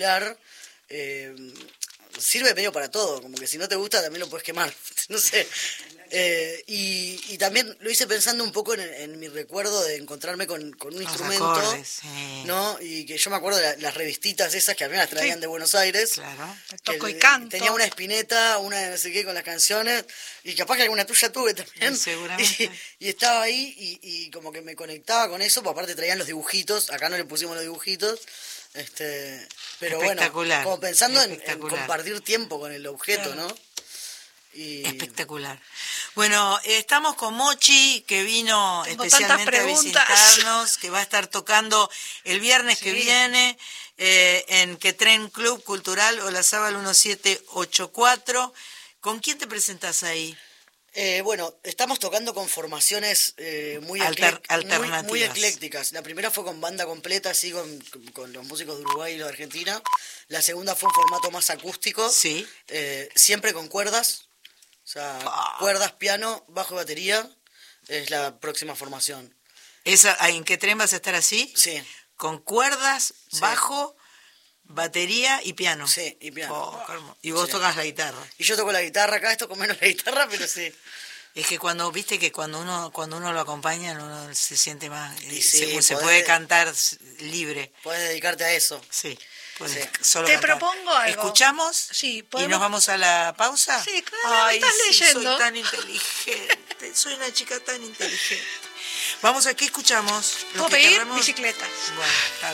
particular sirve medio para todo, como que si no te gusta también lo puedes quemar, no sé. Y también lo hice pensando un poco en mi recuerdo de encontrarme con un Los instrumento, acordes, sí. ¿no? Y que yo me acuerdo de las revistitas esas que a mí me las traían de Buenos Aires. Claro. Toco y canto. Tenía una espineta, una de no sé qué con las canciones, y capaz que alguna tuya tuve también. Seguramente. Y estaba ahí y como que me conectaba con eso, porque aparte traían los dibujitos, acá no le pusimos los dibujitos. Pero bueno, como pensando en compartir tiempo con el objeto, ¿no? Espectacular. Bueno, estamos con Mochi, que vino especialmente a visitarnos, que va a estar tocando el viernes que viene en Quetren Club Cultural Olazábal 1784. ¿Con quién te presentás ahí? Bueno, estamos tocando con formaciones muy alternativas. Muy eclécticas. La primera fue con banda completa, así con los músicos de Uruguay y de Argentina. La segunda fue un formato más acústico, sí. Siempre con cuerdas. O sea, cuerdas, piano, bajo y batería es la próxima formación. ¿En qué tren vas a estar así? Sí. Con cuerdas, bajo, batería y piano. Sí, y piano. Y vos tocas la guitarra. Y yo toco la guitarra, acá toco menos la guitarra, pero sí. Es que cuando uno lo acompaña, uno se siente más, sí, se puede cantar libre. Puedes dedicarte a eso. Sí. Solo te propongo algo. ¿Escuchamos? Sí, ¿Y nos vamos a la pausa? Sí, claro. Ay, estás leyendo. Soy tan inteligente. Soy una chica tan inteligente. Vamos, ¿a qué escuchamos? ¿Puedo pedir bicicletas? Bueno, está bien.